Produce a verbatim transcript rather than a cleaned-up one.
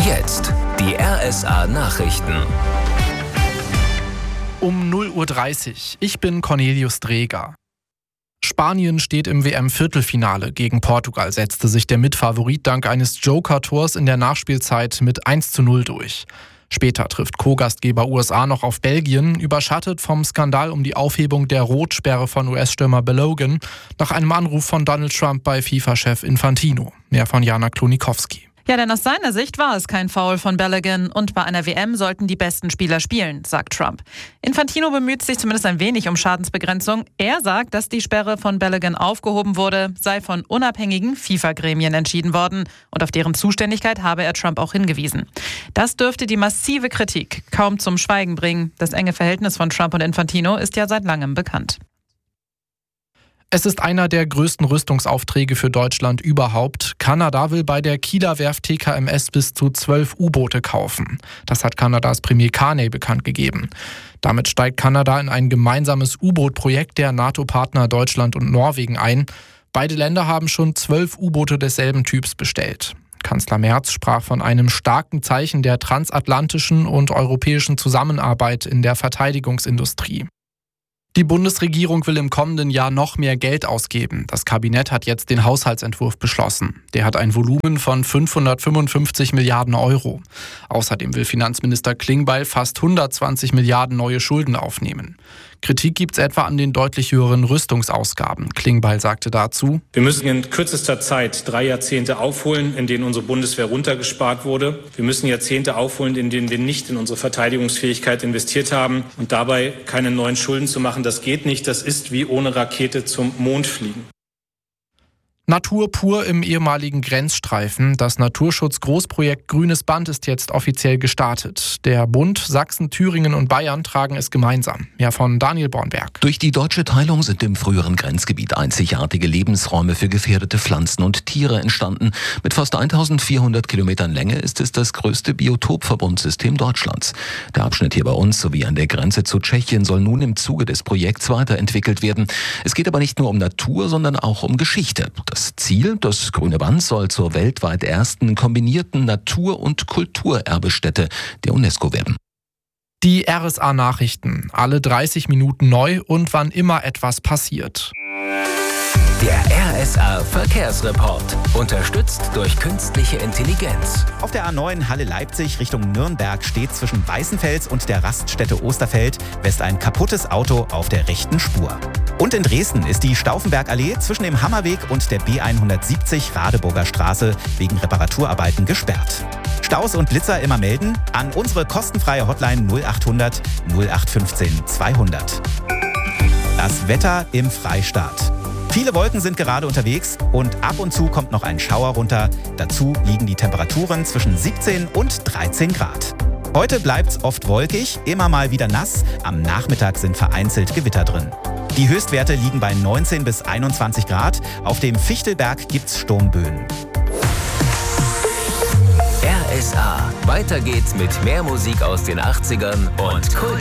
Jetzt die R S A-Nachrichten. Um null Uhr dreißig. Ich bin Cornelius Dreger. Spanien steht im W M-Viertelfinale. Gegen Portugal setzte sich der Mitfavorit dank eines Joker-Tors in der Nachspielzeit mit eins zu null durch. Später trifft Co-Gastgeber U S A noch auf Belgien, überschattet vom Skandal um die Aufhebung der Rotsperre von U S-Stürmer Balogun nach einem Anruf von Donald Trump bei FIFA-Chef Infantino. Mehr von Jana Klonikowski. Ja, denn aus seiner Sicht war es kein Foul von Balogun und bei einer W M sollten die besten Spieler spielen, sagt Trump. Infantino bemüht sich zumindest ein wenig um Schadensbegrenzung. Er sagt, dass die Sperre von Balogun aufgehoben wurde, sei von unabhängigen FIFA-Gremien entschieden worden und auf deren Zuständigkeit habe er Trump auch hingewiesen. Das dürfte die massive Kritik kaum zum Schweigen bringen. Das enge Verhältnis von Trump und Infantino ist ja seit langem bekannt. Es ist einer der größten Rüstungsaufträge für Deutschland überhaupt. Kanada will bei der Kieler Werft T K M S bis zu zwölf U-Boote kaufen. Das hat Kanadas Premier Carney bekannt gegeben. Damit steigt Kanada in ein gemeinsames U-Boot-Projekt der NATO-Partner Deutschland und Norwegen ein. Beide Länder haben schon zwölf U-Boote desselben Typs bestellt. Kanzler Merz sprach von einem starken Zeichen der transatlantischen und europäischen Zusammenarbeit in der Verteidigungsindustrie. Die Bundesregierung will im kommenden Jahr noch mehr Geld ausgeben. Das Kabinett hat jetzt den Haushaltsentwurf beschlossen. Der hat ein Volumen von fünfhundertfünfundfünfzig Milliarden Euro. Außerdem will Finanzminister Klingbeil fast hundertzwanzig Milliarden neue Schulden aufnehmen. Kritik gibt es etwa an den deutlich höheren Rüstungsausgaben. Klingbeil sagte dazu: Wir müssen in kürzester Zeit drei Jahrzehnte aufholen, in denen unsere Bundeswehr runtergespart wurde. Wir müssen Jahrzehnte aufholen, in denen wir nicht in unsere Verteidigungsfähigkeit investiert haben. Und dabei keine neuen Schulden zu machen, das geht nicht. Das ist wie ohne Rakete zum Mond fliegen. Natur pur im ehemaligen Grenzstreifen. Das Naturschutz-Großprojekt Grünes Band ist jetzt offiziell gestartet. Der Bund, Sachsen, Thüringen und Bayern tragen es gemeinsam. Mehr von Daniel Bornberg. Durch die deutsche Teilung sind im früheren Grenzgebiet einzigartige Lebensräume für gefährdete Pflanzen und Tiere entstanden. Mit fast eintausendvierhundert Kilometern Länge ist es das größte Biotopverbundsystem Deutschlands. Der Abschnitt hier bei uns sowie an der Grenze zu Tschechien soll nun im Zuge des Projekts weiterentwickelt werden. Es geht aber nicht nur um Natur, sondern auch um Geschichte. Das Ziel, das Grüne Band soll zur weltweit ersten kombinierten Natur- und Kulturerbestätte der UNESCO werden. Die R S A-Nachrichten. Alle dreißig Minuten neu und wann immer etwas passiert. Der R S A-Verkehrsreport. Unterstützt durch künstliche Intelligenz. Auf der A neun Halle-Leipzig Richtung Nürnberg steht zwischen Weißenfels und der Raststätte Osterfeld West ein kaputtes Auto auf der rechten Spur. Und in Dresden ist die Stauffenbergallee zwischen dem Hammerweg und der B hundertsiebzig Radeburger Straße wegen Reparaturarbeiten gesperrt. Staus und Blitzer immer melden an unsere kostenfreie Hotline null achthundert null acht fünfzehn zweihundert. Das Wetter im Freistaat. Viele Wolken sind gerade unterwegs und ab und zu kommt noch ein Schauer runter. Dazu liegen die Temperaturen zwischen siebzehn und dreizehn Grad. Heute bleibt's oft wolkig, immer mal wieder nass. Am Nachmittag sind vereinzelt Gewitter drin. Die Höchstwerte liegen bei neunzehn bis einundzwanzig Grad. Auf dem Fichtelberg gibt's Sturmböen. R S A. Weiter geht's mit mehr Musik aus den achtzigern und Kult.